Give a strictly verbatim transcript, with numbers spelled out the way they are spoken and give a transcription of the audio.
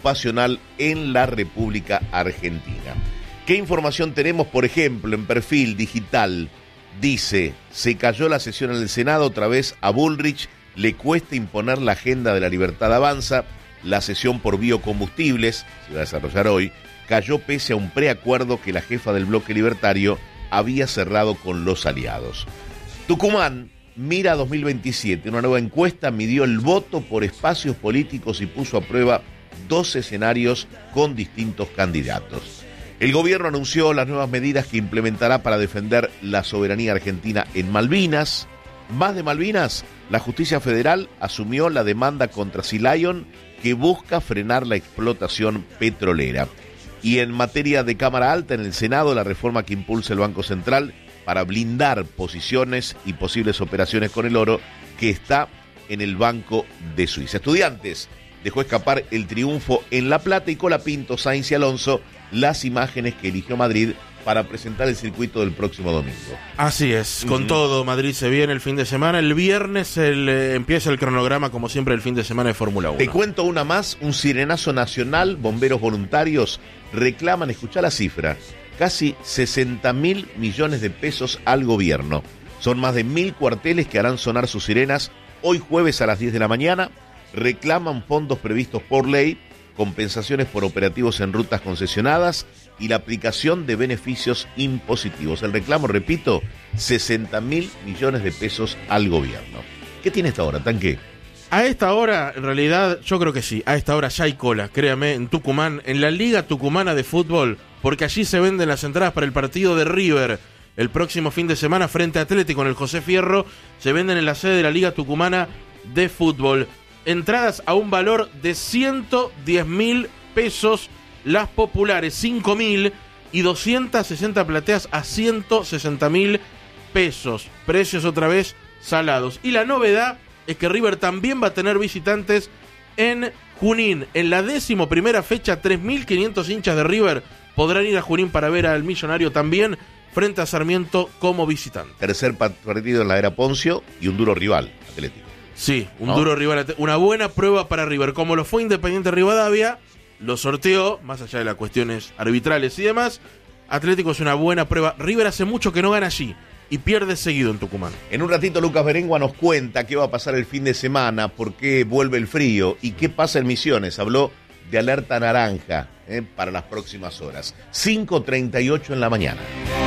ocupacional en la República Argentina. ¿Qué información tenemos? Por ejemplo, en Perfil Digital dice, se cayó la sesión en el Senado, otra vez a Bullrich le cuesta imponer la agenda de la libertad avanza. La sesión por biocombustibles, se va a desarrollar hoy, cayó pese a un preacuerdo que la jefa del bloque libertario había cerrado con los aliados. Tucumán mira dos mil veintisiete, una nueva encuesta midió el voto por espacios políticos y puso a prueba dos escenarios con distintos candidatos. El gobierno anunció las nuevas medidas que implementará para defender la soberanía argentina en Malvinas. Más de Malvinas, la justicia federal asumió la demanda contra Sea Lion que busca frenar la explotación petrolera. Y en materia de Cámara Alta, en el Senado, la reforma que impulsa el Banco Central para blindar posiciones y posibles operaciones con el oro que está en el Banco de Suiza. Estudiantes dejó escapar el triunfo en La Plata y Colapinto, Sainz y Alonso las imágenes que eligió Madrid para presentar el circuito del próximo domingo. Así es, con uh-huh. todo, Madrid se viene el fin de semana. El viernes el, eh, empieza el cronograma, como siempre, el fin de semana de Fórmula uno. Te cuento una más, un sirenazo nacional, bomberos voluntarios reclaman, escuchá la cifra, casi sesenta mil millones de pesos al gobierno. Son más de mil cuarteles que harán sonar sus sirenas hoy jueves a las diez de la mañana. Reclaman fondos previstos por ley, compensaciones por operativos en rutas concesionadas y la aplicación de beneficios impositivos. El reclamo, repito, sesenta mil millones de pesos al gobierno. ¿Qué tiene esta hora, Tanque? A esta hora, en realidad, yo creo que sí. A esta hora ya hay cola, créame, en Tucumán, en la Liga Tucumana de Fútbol, porque allí se venden las entradas para el partido de River el próximo fin de semana frente a Atlético en el José Fierro. Se venden en la sede de la Liga Tucumana de Fútbol. Entradas a un valor de ciento diez mil pesos, las populares cinco mil y doscientas sesenta plateas a ciento sesenta mil pesos. Precios otra vez salados. Y la novedad es que River también va a tener visitantes en Junín. En la décimo primera fecha, tres mil quinientos hinchas de River podrán ir a Junín para ver al Millonario también frente a Sarmiento como visitante. Tercer partido en la era Poncio y un duro rival, Atlético. Sí, un ¿no? duro rival, una buena prueba para River. Como lo fue Independiente Rivadavia, lo sorteó, más allá de las cuestiones arbitrales y demás. Atlético es una buena prueba. River hace mucho que no gana allí y pierde seguido en Tucumán. En un ratito Lucas Berengua nos cuenta qué va a pasar el fin de semana, por qué vuelve el frío y qué pasa en Misiones. Habló de alerta naranja eh, para las próximas horas. cinco treinta y ocho en la mañana.